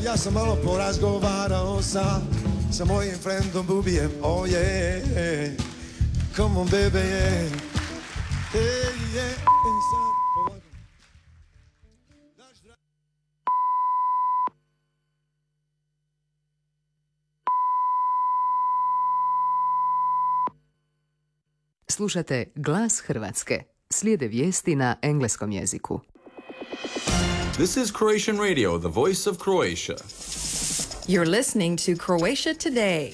ja sam malo porazgovarao sa mojim friendom Bubijem, oh yeah, come on baby, yeah, hey, yeah, Slušate Glas Hrvatske. Slijede vijesti na engleskom jeziku. This is Croatian Radio, the voice of Croatia. You're listening to Croatia Today.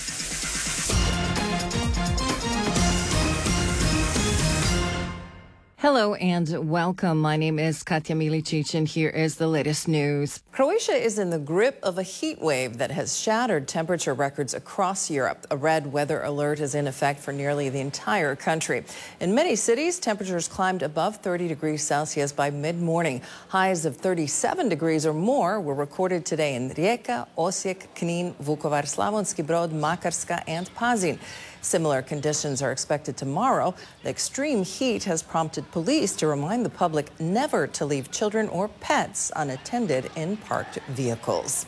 Hello and welcome. My name is Katja Milicic and here is the latest news. Croatia is in the grip of a heat wave that has shattered temperature records across Europe. A red weather alert is in effect for nearly the entire country. In many cities, temperatures climbed above 30 degrees Celsius by mid-morning. Highs of 37 degrees or more were recorded today in Rijeka, Osijek, Knin, Vukovar, Slavonski Brod, Makarska and Pazin. Similar conditions are expected tomorrow. The extreme heat has prompted police to remind the public never to leave children or pets unattended in parked vehicles.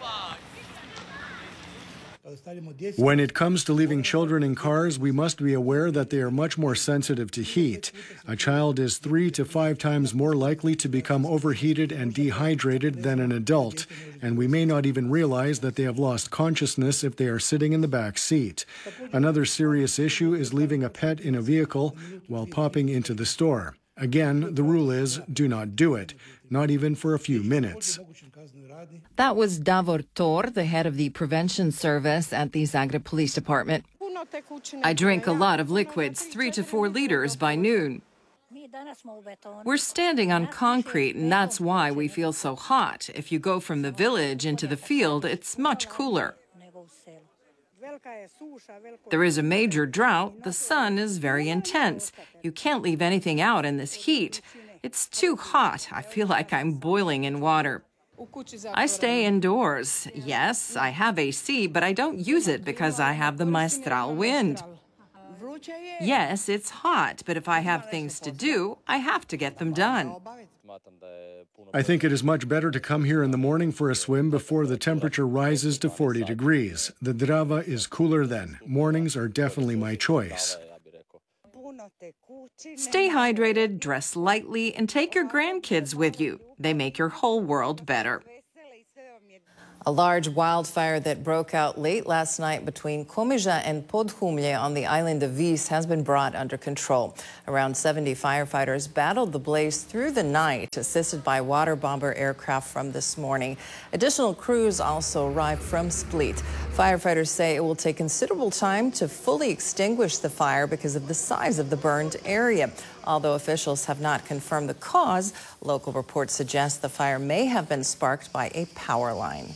When it comes to leaving children in cars, we must be aware that they are much more sensitive to heat. A child is 3 to 5 times more likely to become overheated and dehydrated than an adult, and we may not even realize that they have lost consciousness if they are sitting in the back seat. Another serious issue is leaving a pet in a vehicle while popping into the store. Again, the rule is do not do it, not even for a few minutes. That was Davor Tor, the head of the prevention service at the Zagreb Police Department. I drank a lot of liquids, 3 to 4 liters by noon. We're standing on concrete, and that's why we feel so hot. If you go from the village into the field, it's much cooler. There is a major drought. The sun is very intense. You can't leave anything out in this heat. It's too hot. I feel like I'm boiling in water. I stay indoors. Yes, I have AC, but I don't use it because I have the Maestral wind. Yes, it's hot, but if I have things to do, I have to get them done. I think it is much better to come here in the morning for a swim before the temperature rises to 40 degrees. The Drava is cooler then. Mornings are definitely my choice. Stay hydrated, dress lightly, and take your grandkids with you. They make your whole world better. A large wildfire that broke out late last night between Komiža and Podhumlje on the island of Vis has been brought under control. Around 70 firefighters battled the blaze through the night, assisted by water bomber aircraft from this morning. Additional crews also arrived from Split. Firefighters say it will take considerable time to fully extinguish the fire because of the size of the burned area. Although officials have not confirmed the cause, local reports suggest the fire may have been sparked by a power line.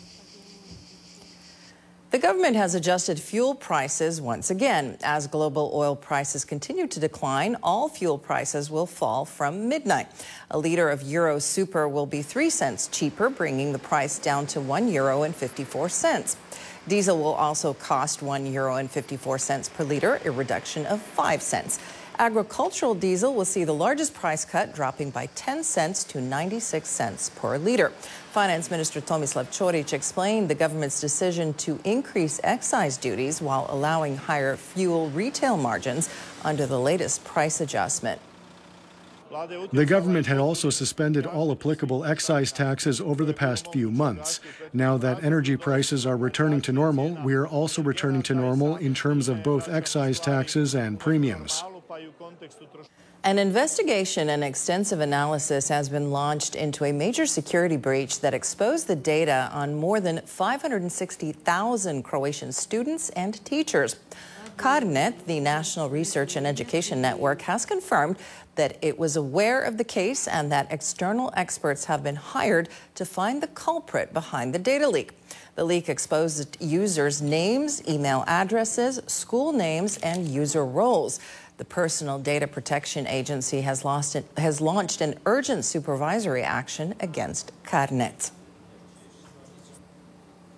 The government has adjusted fuel prices once again. As global oil prices continue to decline, all fuel prices will fall from midnight. A liter of Euro Super will be 3 cents cheaper, bringing the price down to €1.54. Diesel will also cost €1.54 per liter, a reduction of 5 cents. Agricultural diesel will see the largest price cut, dropping by 10 cents to 96 cents per liter. Finance Minister Tomislav Ćorić explained the government's decision to increase excise duties while allowing higher fuel retail margins under the latest price adjustment. The government had also suspended all applicable excise taxes over the past few months. Now that energy prices are returning to normal, we are also returning to normal in terms of both excise taxes and premiums. An investigation and extensive analysis has been launched into a major security breach that exposed the data on more than 560,000 Croatian students and teachers. CARNET, the National Research and Education Network, has confirmed that it was aware of the case and that external experts have been hired to find the culprit behind the data leak. The leak exposed users' names, email addresses, school names, and user roles. The Personal Data Protection Agency has launched an urgent supervisory action against CARNET.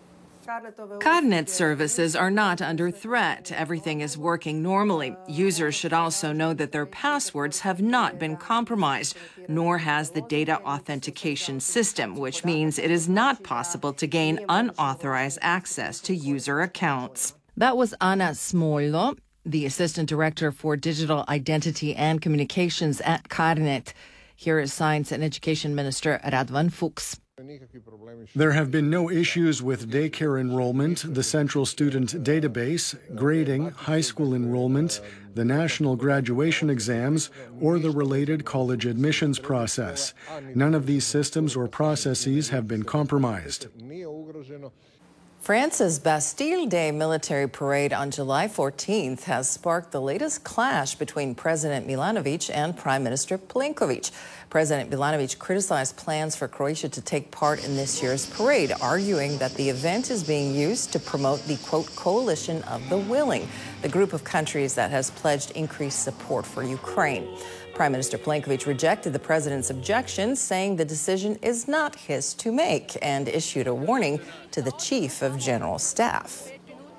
CARNET services are not under threat. Everything is working normally. Users should also know that their passwords have not been compromised, nor has the data authentication system, which means it is not possible to gain unauthorized access to user accounts. That was Anna Smojlo, the Assistant Director for Digital Identity and Communications at CARNET. Here is Science and Education Minister Radovan Fuchs. There have been no issues with daycare enrollment, the central student database, grading, high school enrollment, the national graduation exams, or the related college admissions process. None of these systems or processes have been compromised. France's Bastille Day military parade on July 14th has sparked the latest clash between President Milanovic and Prime Minister Plenković. President Milanovic criticized plans for Croatia to take part in this year's parade, arguing that the event is being used to promote the, quote, coalition of the willing, the group of countries that has pledged increased support for Ukraine. Prime Minister Plenković rejected the president's objections, saying the decision is not his to make, and issued a warning to the Chief of General Staff.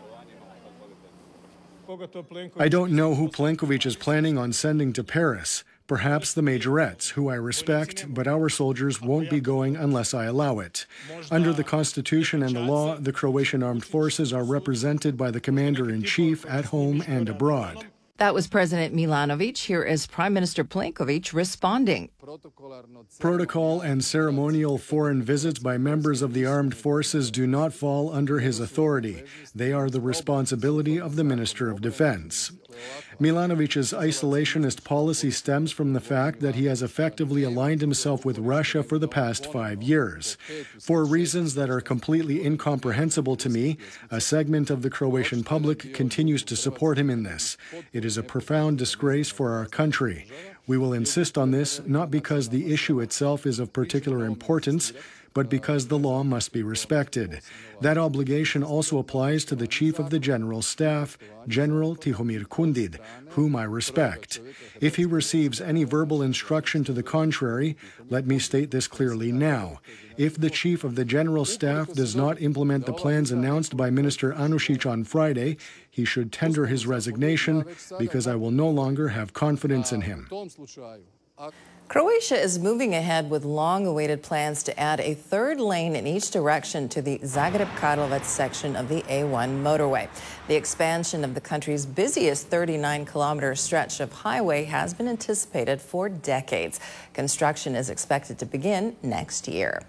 I don't know who Plenković is planning on sending to Paris. Perhaps the majorettes, who I respect, but our soldiers won't be going unless I allow it. Under the Constitution and the law, the Croatian armed forces are represented by the commander-in-chief at home and abroad. That was President Milanovic. Here is Prime Minister Plenković responding. Protocol and ceremonial foreign visits by members of the armed forces do not fall under his authority. They are the responsibility of the Minister of Defense. Milanovic's isolationist policy stems from the fact that he has effectively aligned himself with Russia for the past 5 years. For reasons that are completely incomprehensible to me, a segment of the Croatian public continues to support him in this. It is a profound disgrace for our country. We will insist on this not because the issue itself is of particular importance, but because the law must be respected. That obligation also applies to the Chief of the General Staff, General Tihomir Kundid, whom I respect. If he receives any verbal instruction to the contrary, let me state this clearly now. If the Chief of the General Staff does not implement the plans announced by Minister Anušić on Friday, he should tender his resignation because I will no longer have confidence in him. Croatia is moving ahead with long-awaited plans to add a third lane in each direction to the Zagreb-Karlovac section of the A1 motorway. The expansion of the country's busiest 39-kilometer stretch of highway has been anticipated for decades. Construction is expected to begin next year.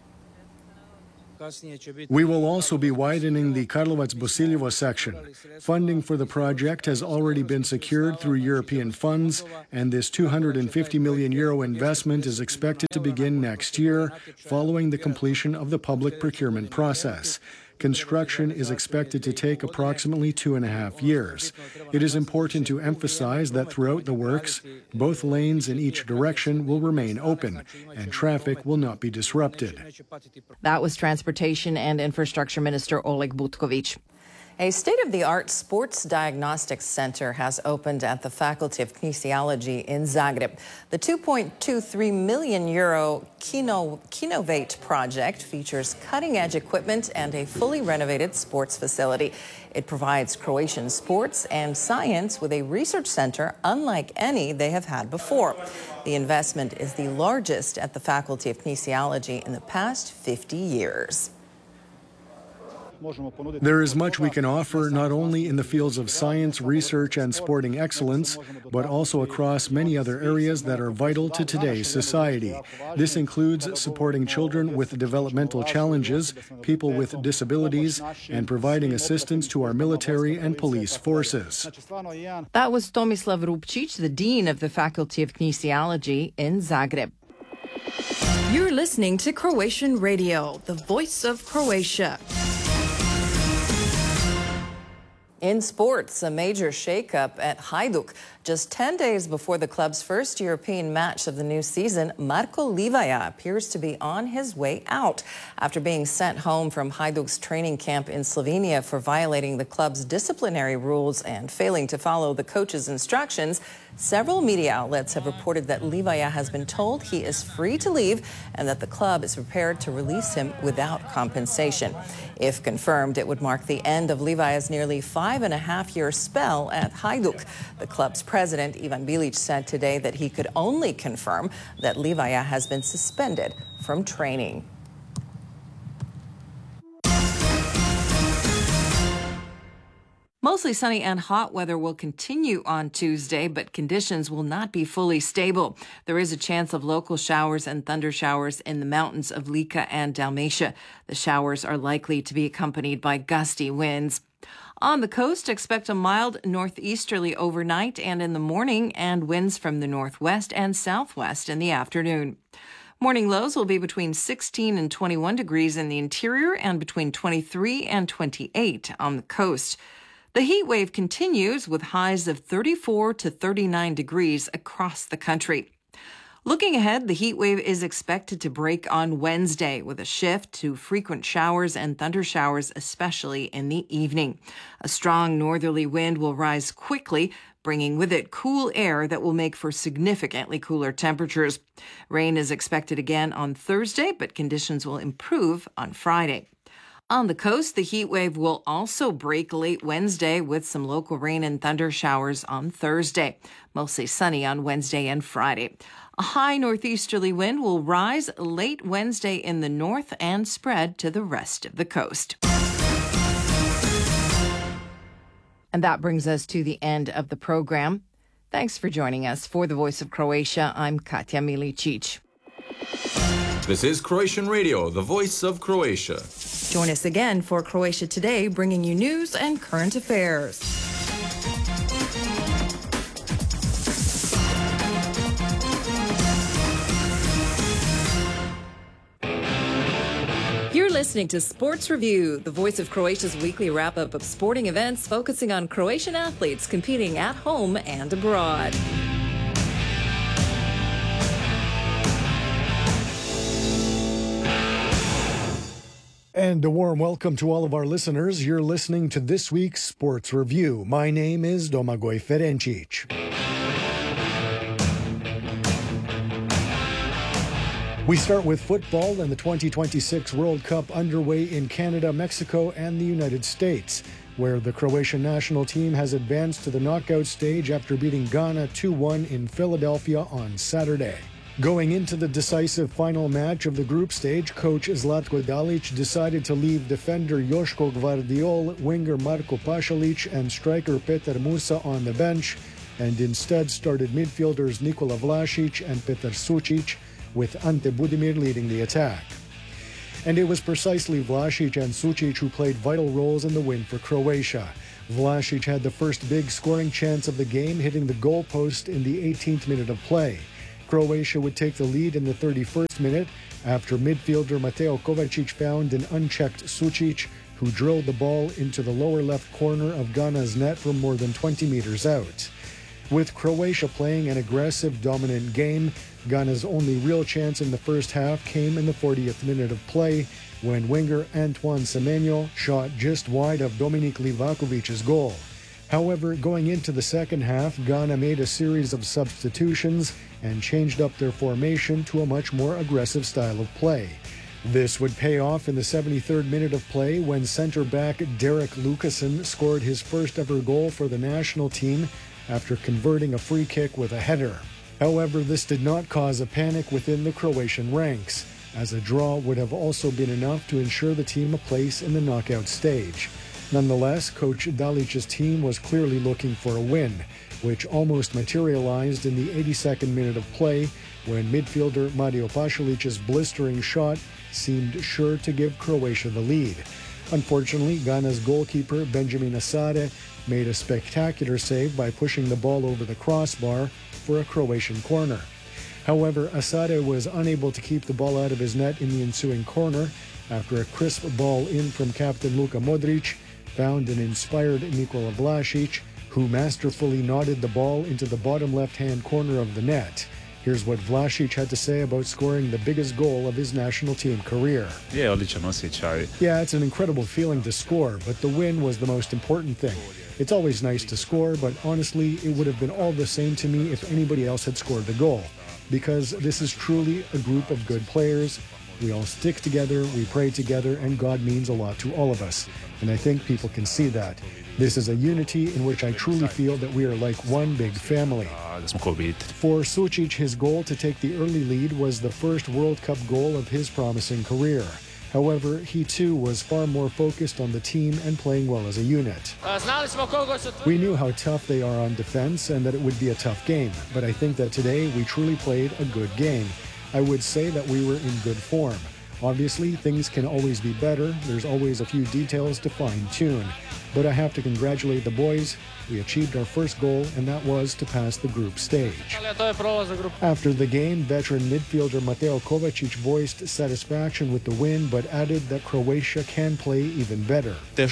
We will also be widening the Karlovac-Bosiljevo section. Funding for the project has already been secured through European funds, and this €250 million investment is expected to begin next year, following the completion of the public procurement process. Construction is expected to take approximately 2.5 years. It is important to emphasize that throughout the works, both lanes in each direction will remain open and traffic will not be disrupted. That was Transportation and Infrastructure Minister Oleg Butković. A state-of-the-art sports diagnostics center has opened at the Faculty of Kinesiology in Zagreb. The €2.23 million Kinovate project features cutting-edge equipment and a fully renovated sports facility. It provides Croatian sports and science with a research center unlike any they have had before. The investment is the largest at the Faculty of Kinesiology in the past 50 years. There is much we can offer not only in the fields of science, research, and sporting excellence, but also across many other areas that are vital to today's society. This includes supporting children with developmental challenges, people with disabilities, and providing assistance to our military and police forces. That was Tomislav Rupčić, the Dean of the Faculty of Kinesiology in Zagreb. You're listening to Croatian Radio, the voice of Croatia. In sports, a major shakeup at Hajduk. Just 10 days before the club's first European match of the new season, Marco Livaja appears to be on his way out. After being sent home from Hajduk's training camp in Slovenia for violating the club's disciplinary rules and failing to follow the coach's instructions, several media outlets have reported that Livaja has been told he is free to leave and that the club is prepared to release him without compensation. If confirmed, it would mark the end of Livaja's nearly 5.5-year spell at Hajduk. The club's president, Ivan Bilic, said today that he could only confirm that Livaja has been suspended from training. Mostly sunny and hot weather will continue on Tuesday, but conditions will not be fully stable. There is a chance of local showers and thunder showers in the mountains of Lika and Dalmatia. The showers are likely to be accompanied by gusty winds. On the coast, expect a mild northeasterly overnight and in the morning, and winds from the northwest and southwest in the afternoon. Morning lows will be between 16 and 21 degrees in the interior and between 23 and 28 on the coast. The heat wave continues with highs of 34 to 39 degrees across the country. Looking ahead, the heat wave is expected to break on Wednesday with a shift to frequent showers and thunder showers, especially in the evening. A strong northerly wind will rise quickly, bringing with it cool air that will make for significantly cooler temperatures. Rain is expected again on Thursday, but conditions will improve on Friday. On the coast, the heat wave will also break late Wednesday with some local rain and thunder showers on Thursday. Mostly sunny on Wednesday and Friday. A high northeasterly wind will rise late Wednesday in the north and spread to the rest of the coast. And that brings us to the end of the program. Thanks for joining us. For the Voice of Croatia, I'm Katja Milicic. This is Croatian Radio, the voice of Croatia. Join us again for Croatia Today, bringing you news and current affairs. You're listening to Sports Review, the Voice of Croatia's weekly wrap-up of sporting events focusing on Croatian athletes competing at home and abroad. And a warm welcome to all of our listeners. You're listening to this week's Sports Review. My name is Domagoj Ferencic. We start with football and the 2026 World Cup underway in Canada, Mexico, and the United States, where the Croatian national team has advanced to the knockout stage after beating Ghana 2-1 in Philadelphia on Saturday. Going into the decisive final match of the group stage, coach Zlatko Dalic decided to leave defender Joško Gvardiol, winger Marko Pašalić, and striker Petar Musa on the bench, and instead started midfielders Nikola Vlašić and Petar Sučić, with Ante Budimir leading the attack. And it was precisely Vlašić and Sučić who played vital roles in the win for Croatia. Vlašić had the first big scoring chance of the game, hitting the goalpost in the 18th minute of play. Croatia would take the lead in the 31st minute after midfielder Mateo Kovacic found an unchecked Sučić, who drilled the ball into the lower left corner of Ghana's net from more than 20 meters out. With Croatia playing an aggressive, dominant game, Ghana's only real chance in the first half came in the 40th minute of play, when winger Antoine Semenyo shot just wide of Dominik Livakovic's goal. However, going into the second half, Ghana made a series of substitutions and changed up their formation to a much more aggressive style of play. This would pay off in the 73rd minute of play when center-back Derek Lucassen scored his first ever goal for the national team after converting a free kick with a header. However, this did not cause a panic within the Croatian ranks, as a draw would have also been enough to ensure the team a place in the knockout stage. Nonetheless, coach Dalic's team was clearly looking for a win, which almost materialized in the 82nd minute of play when midfielder Mario Pašalić's blistering shot seemed sure to give Croatia the lead. Unfortunately, Ghana's goalkeeper Benjamin Asare made a spectacular save by pushing the ball over the crossbar for a Croatian corner. However, Asare was unable to keep the ball out of his net in the ensuing corner after a crisp ball in from captain Luka Modric found an inspired Nikola Vlašić, who masterfully nodded the ball into the bottom left-hand corner of the net. Here's what Vlasic had to say about scoring the biggest goal of his national team career. Yeah, it's an incredible feeling to score, but the win was the most important thing. It's always nice to score, but honestly, it would have been all the same to me if anybody else had scored the goal. Because this is truly a group of good players. We all stick together, we pray together, and God means a lot to all of us. And I think people can see that. This is a unity in which I truly feel that we are like one big family. For Sucic, his goal to take the early lead was the first World Cup goal of his promising career. However, he too was far more focused on the team and playing well as a unit. We knew how tough they are on defense and that it would be a tough game, but I think that today we truly played a good game. I would say that we were in good form. Obviously, things can always be better. There's always a few details to fine-tune. But I have to congratulate the boys. We achieved our first goal, and that was to pass the group stage. After the game, veteran midfielder Mateo Kovacic voiced satisfaction with the win, but added that Croatia can play even better.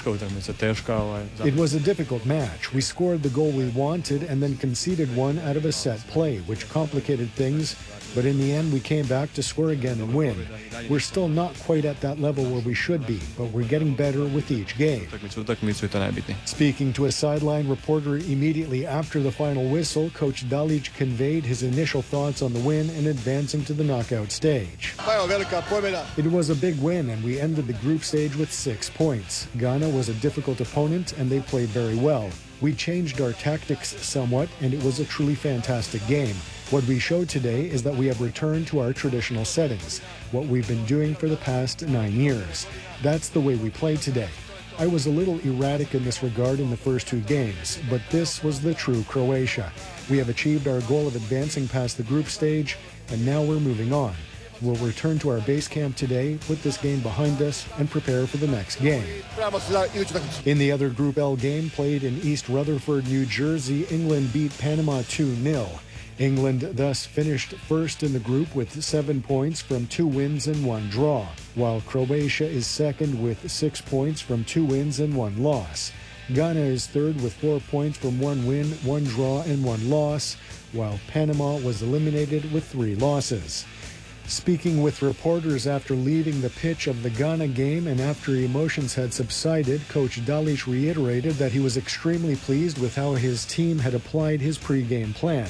It was a difficult match. We scored the goal we wanted and then conceded one out of a set play, which complicated things. But in the end, we came back to score again and win. We're still not quite at that level where we should be, but we're getting better with each game. Speaking to a sideline reporter immediately after the final whistle, Coach Dalic conveyed his initial thoughts on the win and advancing to the knockout stage. It was a big win, and we ended the group stage with 6 points. Ghana was a difficult opponent, and they played very well. We changed our tactics somewhat, and it was a truly fantastic game. What we showed today is that we have returned to our traditional settings, what we've been doing for the past 9 years. That's the way we played today. I was a little erratic in this regard in the first 2 games, but this was the true Croatia. We have achieved our goal of advancing past the group stage, and now we're moving on. We'll return to our base camp today, put this game behind us, and prepare for the next game. In the other Group L game played in East Rutherford, New Jersey, England beat Panama 2-0. England thus finished first in the group with 7 points from 2 wins and 1 draw, while Croatia is second with 6 points from 2 wins and 1 loss. Ghana is third with 4 points from 1 win, 1 draw, and 1 loss, while Panama was eliminated with 3 losses. Speaking with reporters after leaving the pitch of the Ghana game and after emotions had subsided, Coach Dalic reiterated that he was extremely pleased with how his team had applied his pre-game plan.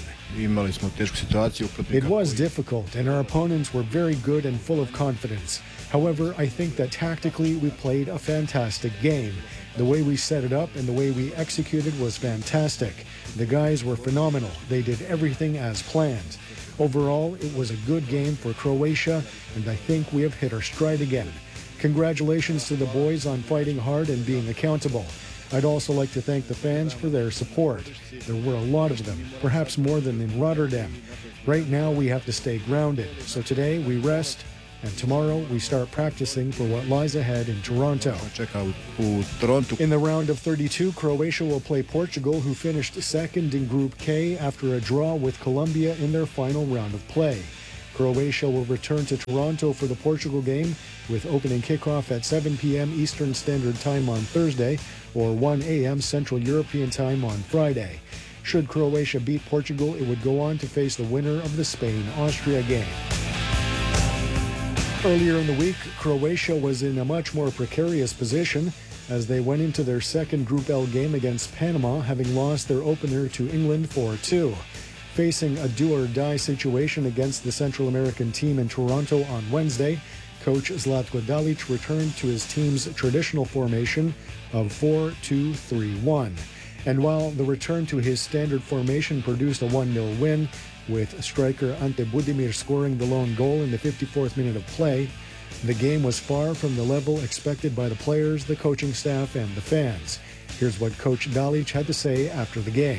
It was difficult, and our opponents were very good and full of confidence. However, I think that tactically we played a fantastic game. The way we set it up and the way we executed was fantastic. The guys were phenomenal. They did everything as planned. Overall, it was a good game for Croatia, and I think we have hit our stride again. Congratulations to the boys on fighting hard and being accountable. I'd also like to thank the fans for their support. There were a lot of them, perhaps more than in Rotterdam. Right now, we have to stay grounded, so today we rest, and tomorrow we start practicing for what lies ahead in Toronto. In the round of 32, Croatia will play Portugal, who finished second in Group K after a draw with Colombia in their final round of play. Croatia will return to Toronto for the Portugal game, with opening kickoff at 7 p.m. Eastern Standard Time on Thursday, or 1 a.m. Central European Time on Friday. Should Croatia beat Portugal, it would go on to face the winner of the Spain-Austria game. Earlier in the week, Croatia was in a much more precarious position as they went into their second Group L game against Panama, having lost their opener to England 4-2. Facing a do-or-die situation against the Central American team in Toronto on Wednesday, coach Zlatko Dalic returned to his team's traditional formation of 4-2-3-1. And while the return to his standard formation produced a 1-0 win, with striker Ante Budimir scoring the lone goal in the 54th minute of play, the game was far from the level expected by the players, the coaching staff, and the fans. Here's what Coach Dalic had to say after the game.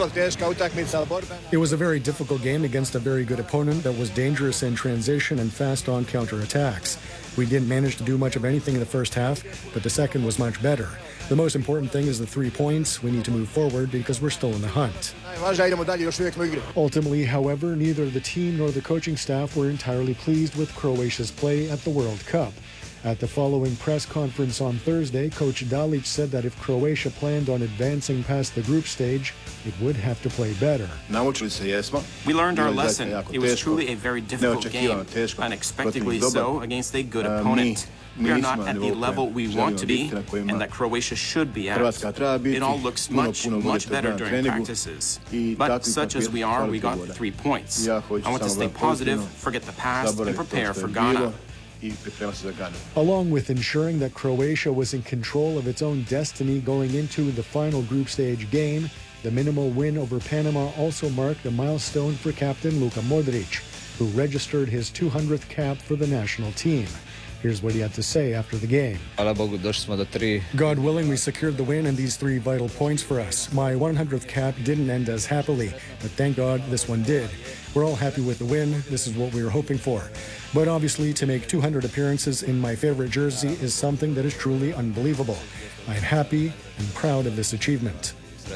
It was a very difficult game against a very good opponent that was dangerous in transition and fast on counterattacks. We didn't manage to do much of anything in the first half, but the second was much better. The most important thing is the 3 points. We need to move forward because we're still in the hunt. Ultimately, however, neither the team nor the coaching staff were entirely pleased with Croatia's play at the World Cup. At the following press conference on Thursday, Coach Dalic said that if Croatia planned on advancing past the group stage, it would have to play better. We learned our lesson. It was truly a very difficult game, unexpectedly so, against a good opponent. We are not at the level we want to be, and that Croatia should be at. It all looks much, much better during practices. But such as we are, we got 3 points. I want to stay positive, forget the past, and prepare for Ghana. Along with ensuring that Croatia was in control of its own destiny going into the final group stage game, the minimal win over Panama also marked a milestone for captain Luka Modric, who registered his 200th cap for the national team. Here's what he had to say after the game. God willing, we secured the win and these 3 vital points for us. My 100th cap didn't end as happily, but thank God this one did. We're all happy with the win. This is what we were hoping for. But obviously, to make 200 appearances in my favorite jersey is something that is truly unbelievable. I'm happy and proud of this achievement.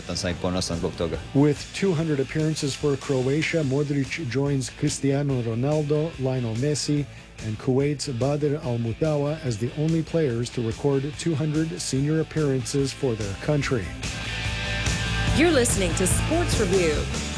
With 200 appearances for Croatia, Modric joins Cristiano Ronaldo, Lionel Messi, and Kuwait's Badr Al-Mutawa as the only players to record 200 senior appearances for their country. You're listening to Sports Review.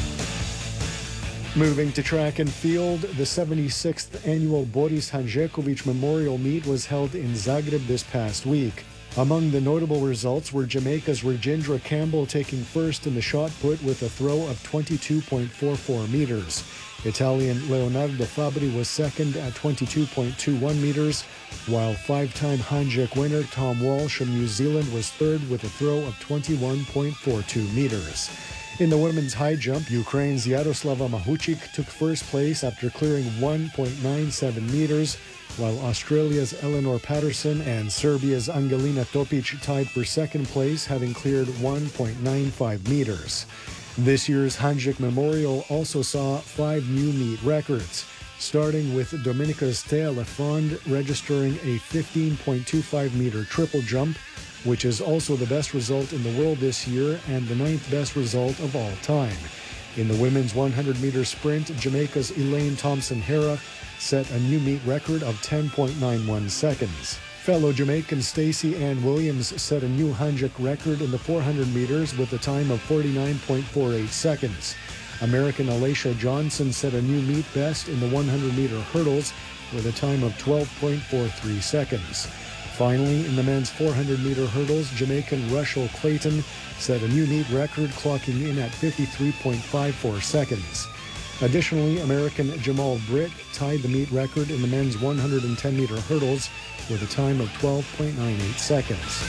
Moving to track and field, the 76th annual Boris Hanžeković Memorial Meet was held in Zagreb this past week. Among the notable results were Jamaica's Rajendra Campbell taking first in the shot put with a throw of 22.44 meters. Italian Leonardo Fabri was second at 22.21 meters, while 5-time Hanjek winner Tom Walsh of New Zealand was third with a throw of 21.42 meters. In the women's high jump, Ukraine's Yaroslava Mahuchik took first place after clearing 1.97 meters, while Australia's Eleanor Patterson and Serbia's Angelina Topic tied for second place, having cleared 1.95 meters. This year's Hanjek Memorial also saw 5 new meet records, starting with Dominica's Thea Lafond registering a 15.25 meter triple jump, which is also the best result in the world this year and the 9th best result of all time. In the women's 100-meter sprint, Jamaica's Elaine Thompson-Hera set a new meet record of 10.91 seconds. Fellow Jamaican Stacey Ann Williams set a new Hanjek record in the 400 meters with a time of 49.48 seconds. American Alacia Johnson set a new meet best in the 100-meter hurdles with a time of 12.43 seconds. Finally, in the men's 400-meter hurdles, Jamaican Russell Clayton set a new meet record, clocking in at 53.54 seconds. Additionally, American Jamal Britt tied the meet record in the men's 110-meter hurdles with a time of 12.98 seconds.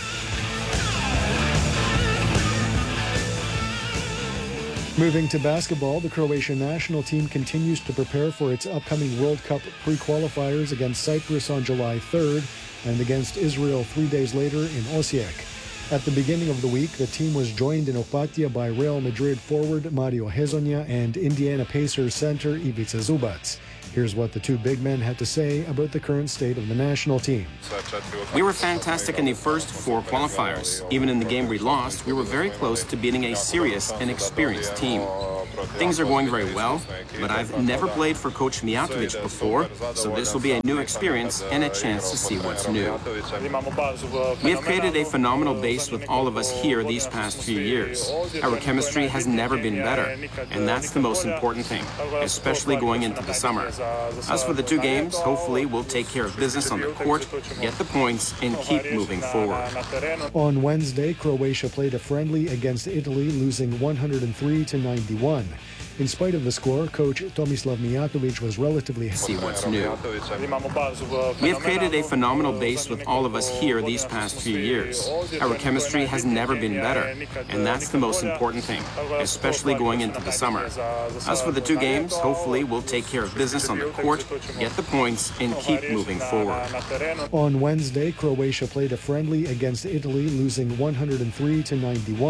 Moving to basketball, the Croatian national team continues to prepare for its upcoming World Cup pre-qualifiers against Cyprus on July 3rd and against Israel 3 days later in Osijek. At the beginning of the week, the team was joined in Opatija by Real Madrid forward Mario Hezonja and Indiana Pacers center Ivica Zubac. Here's what the 2 big men had to say about the current state of the national team. We were fantastic in the first 4 qualifiers. Even in the game we lost, we were very close to beating a serious and experienced team. Things are going very well, but I've never played for Coach Mijatovic before, so this will be a new experience and a chance to see what's new. We have created a phenomenal base with all of us here these past few years. Our chemistry has never been better, and that's the most important thing, especially going into the summer. As for the 2 games, hopefully we'll take care of business on the court, get the points, and keep moving forward. On Wednesday, Croatia played a friendly against Italy, losing 103-91. In spite of the score, coach Tomislav Mijatovic was relatively see what's new. We have created a phenomenal base with all of us here these past few years. Our chemistry has never been better, and that's the most important thing, especially going into the summer. As for the 2 games, hopefully we'll take care of business on the court, get the points, and keep moving forward. On Wednesday, Croatia played a friendly against Italy, losing 103-91.